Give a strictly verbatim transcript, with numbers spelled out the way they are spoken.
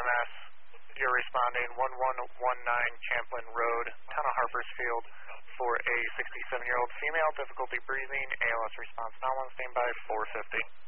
M S. You're responding one one one nine Champlin Road, town of Harpersfield, for a sixty-seven-year-old female, difficulty breathing, A L S response now on standby, four fifty.